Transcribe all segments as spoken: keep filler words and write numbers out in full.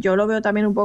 yo lo veo también un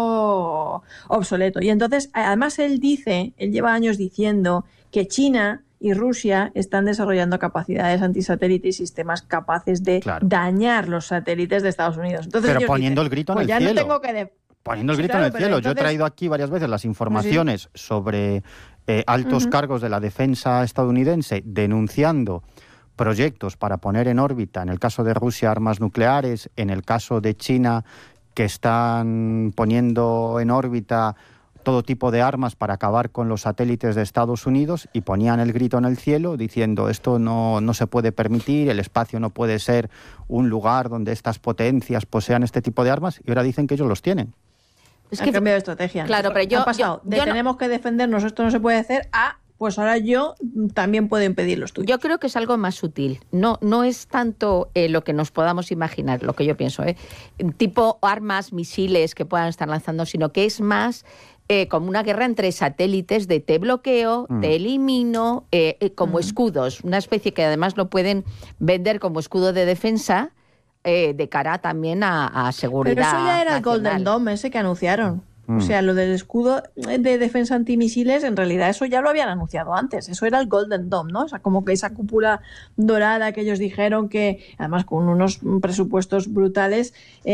poco obsoleto. Y entonces, además él dice, él lleva años diciendo que China y Rusia están desarrollando capacidades antisatélite y sistemas capaces de claro. dañar los satélites de Estados Unidos. Entonces, pero poniendo dicen, el grito en pues el ya cielo. No tengo que de... Poniendo el sí, grito claro, en el cielo. entonces... Yo he traído aquí varias veces las informaciones sí. sobre eh, altos uh-huh. cargos de la defensa estadounidense denunciando proyectos para poner en órbita, en el caso de Rusia, armas nucleares, en el caso de China, que están poniendo en órbita todo tipo de armas para acabar con los satélites de Estados Unidos, y ponían el grito en el cielo diciendo esto no, no se puede permitir, el espacio no puede ser un lugar donde estas potencias posean este tipo de armas, y ahora dicen que ellos los tienen. Es que ha cambiado de estrategia. Claro, pero yo... Han pasado yo, de yo tenemos no... que defendernos, esto no se puede hacer, a pues ahora yo también puedo impedir los tuyos. Yo creo que es algo más sutil. No, no es tanto eh, lo que nos podamos imaginar, lo que yo pienso, ¿eh? tipo armas, misiles que puedan estar lanzando, sino que es más eh, como una guerra entre satélites de te bloqueo, mm. te elimino, eh, eh, como mm. escudos. Una especie que además lo pueden vender como escudo de defensa eh, de cara también a, a seguridad. Pero eso ya era nacional. el Golden Dome ese que anunciaron. O sea, lo del escudo de defensa antimisiles, en realidad eso ya lo habían anunciado antes. Eso era el Golden Dome, ¿no? O sea, como que esa cúpula dorada que ellos dijeron que, además con unos presupuestos brutales,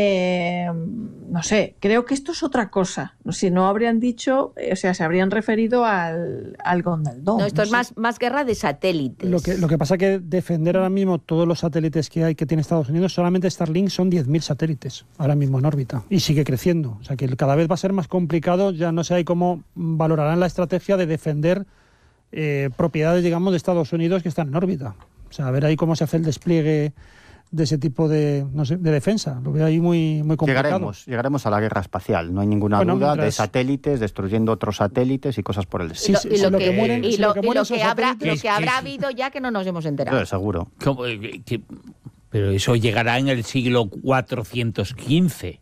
eh, no sé, creo que esto es otra cosa. Si no habrían dicho, o sea, se habrían referido al, al Golden Dome. No, esto no es sé. más, más guerra de satélites. Lo que, lo que pasa es que defender ahora mismo todos los satélites que hay que tiene Estados Unidos, solamente Starlink son diez mil satélites ahora mismo en órbita. Y sigue creciendo. O sea, que cada vez va a ser más complicado, ya no sé ahí cómo valorarán la estrategia de defender eh, propiedades, digamos, de Estados Unidos que están en órbita. O sea, a ver ahí cómo se hace el despliegue de ese tipo de, no sé, de defensa. Lo veo ahí muy, muy complicado. Llegaremos, llegaremos a la guerra espacial, no hay ninguna bueno, duda, mientras... de satélites, destruyendo otros satélites y cosas por el estilo. Sí, sí, y lo, que, mueren, y lo, si lo que, y lo que habrá, lo que habrá habido ya que no nos hemos enterado. Pero seguro. ¿Cómo, que, pero eso llegará en el siglo cuatrocientos quince.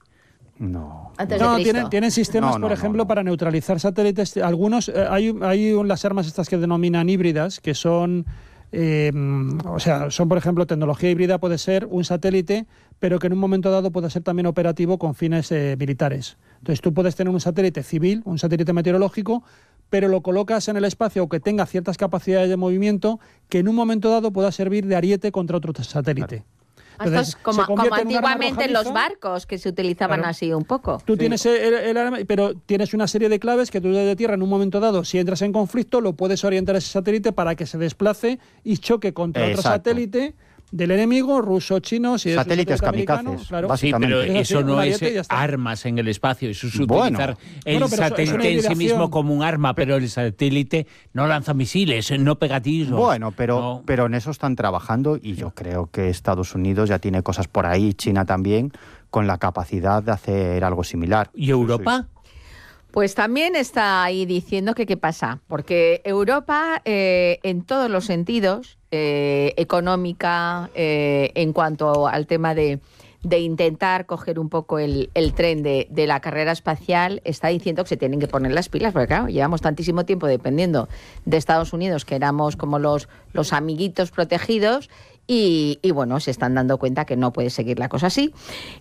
No, no tienen, tienen sistemas, no, no, por ejemplo, no, no. para neutralizar satélites. Algunos, eh, hay, hay las armas estas que denominan híbridas, que son, eh, o sea, son, por ejemplo, tecnología híbrida puede ser un satélite, pero que en un momento dado puede ser también operativo con fines eh, militares. Entonces tú puedes tener un satélite civil, un satélite meteorológico, pero lo colocas en el espacio que tenga ciertas capacidades de movimiento que en un momento dado pueda servir de ariete contra otro satélite. Claro. Entonces, como, como antiguamente en los barcos que se utilizaban claro. así un poco. Tú sí. tienes el, el arma, pero tienes una serie de claves que tú desde tierra en un momento dado, si entras en conflicto, lo puedes orientar a ese satélite para que se desplace y choque contra Exacto. otro satélite del enemigo, ruso, chino, si satélites es kamikazes, claro. Sí, pero eso no es armas en el espacio, eso es bueno. utilizar el bueno, satélite en sí mismo como un arma, pero el satélite no lanza misiles, no pega tiros. Bueno, pero, no. pero en eso están trabajando y yo creo que Estados Unidos ya tiene cosas por ahí, China también, con la capacidad de hacer algo similar. ¿Y Europa? Sí. Pues también está ahí diciendo que qué pasa, porque Europa eh, en todos los sentidos, eh, económica, eh, en cuanto al tema de, de intentar coger un poco el, el tren de, de la carrera espacial, está diciendo que se tienen que poner las pilas, porque claro, llevamos tantísimo tiempo dependiendo de Estados Unidos, que éramos como los, los amiguitos protegidos, Y, y bueno, se están dando cuenta que no puede seguir la cosa así.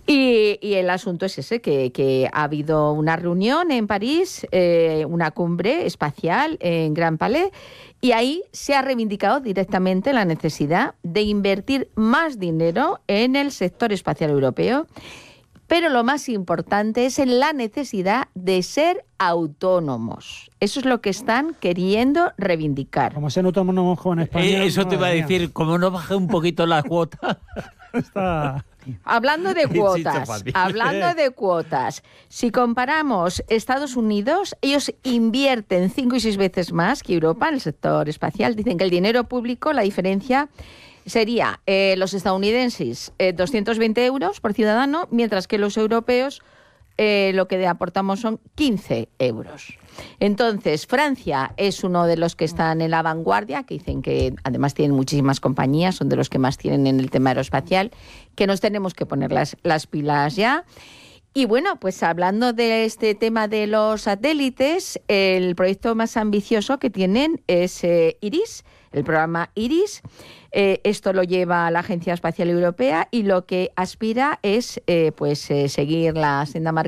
Y, y el asunto es ese, que, que ha habido una reunión en París, eh, una cumbre espacial en Grand Palais, y ahí se ha reivindicado directamente la necesidad de invertir más dinero en el sector espacial europeo. Pero lo más importante es en la necesidad de ser autónomos. Eso es lo que están queriendo reivindicar. Como ser autónomos en España. Eh, eso te iba a mía. decir, como no baje un poquito la cuota. Está... Hablando de cuotas, hablando de cuotas, si comparamos Estados Unidos, ellos invierten cinco y seis veces más que Europa en el sector espacial. Dicen que el dinero público, la diferencia sería eh, los estadounidenses eh, doscientos veinte euros por ciudadano, mientras que los europeos eh, lo que aportamos son quince euros. Entonces, Francia es uno de los que están en la vanguardia, que dicen que además tienen muchísimas compañías, son de los que más tienen en el tema aeroespacial, que nos tenemos que poner las, las pilas ya. Y bueno, pues hablando de este tema de los satélites, el proyecto más ambicioso que tienen es eh, IRIS, el programa IRIS. Eh, esto lo lleva la Agencia Espacial Europea y lo que aspira es eh, pues eh, seguir la senda marcada